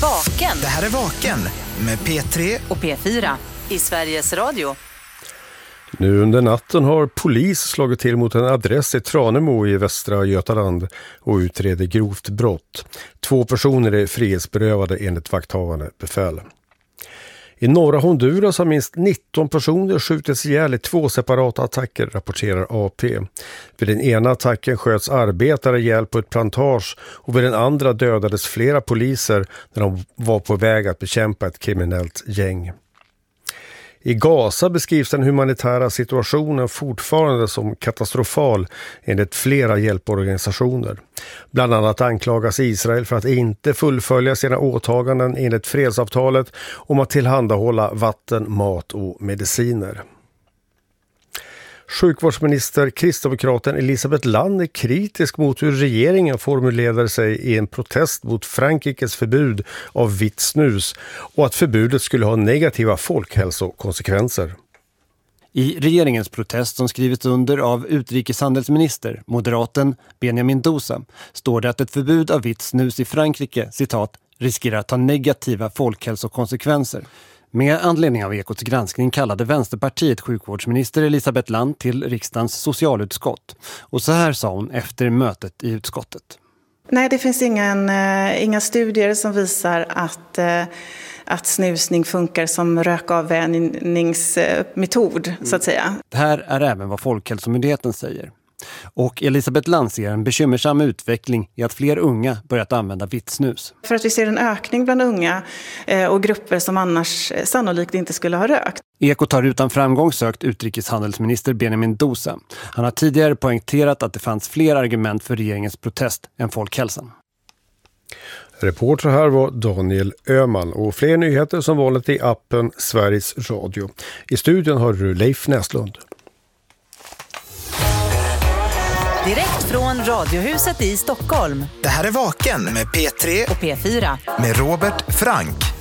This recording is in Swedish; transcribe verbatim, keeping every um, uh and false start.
Vaken. Det här är Vaken med P tre och P fyra i Sveriges Radio. Nu under natten har polis slagit till mot en adress i Tranemo i Västra Götaland och utreder grovt brott. Två personer är frihetsberövade enligt vakthavande befäl. I norra Honduras har minst nitton personer skjutits ihjäl i två separata attacker, rapporterar A P. Vid den ena attacken sköts arbetare ihjäl på ett plantage och vid den andra dödades flera poliser när de var på väg att bekämpa ett kriminellt gäng. I Gaza beskrivs den humanitära situationen fortfarande som katastrofal enligt flera hjälporganisationer. Bland annat anklagas Israel för att inte fullfölja sina åtaganden enligt fredsavtalet om att tillhandahålla vatten, mat och mediciner. Sjukvårdsminister kristdemokraten Elisabeth Land är kritisk mot hur regeringen formulerade sig i en protest mot Frankrikes förbud av vitt snus och att förbudet skulle ha negativa folkhälsokonsekvenser. I regeringens protest som skrivits under av utrikeshandelsminister, moderaten Benjamin Dosa, står det att ett förbud av vitt snus i Frankrike, citat, riskerar att ha negativa folkhälsokonsekvenser. Med anledning av Ekots granskning kallade Vänsterpartiet sjukvårdsminister Elisabeth Land till riksdagens socialutskott. Och så här sa hon efter mötet i utskottet. Nej, det finns ingen, inga studier som visar att, att snusning funkar som rökavvänjningsmetod, mm. så att säga. Det här är även vad Folkhälsomyndigheten säger. Och Elisabeth Land ser en bekymmersam utveckling i att fler unga börjat använda vitt snus. För att vi ser en ökning bland unga och grupper som annars sannolikt inte skulle ha rökt. Ekot har utan framgång sökt utrikeshandelsminister Benjamin Dosa. Han har tidigare poängterat att det fanns fler argument för regeringens protest än folkhälsan. Reporter här var Daniel Öhman och fler nyheter som vanligt i appen Sveriges Radio. I studion har du Leif Näslund. Direkt från Radiohuset i Stockholm. Det här är Vaken med P tre och P fyra med Robert Frank.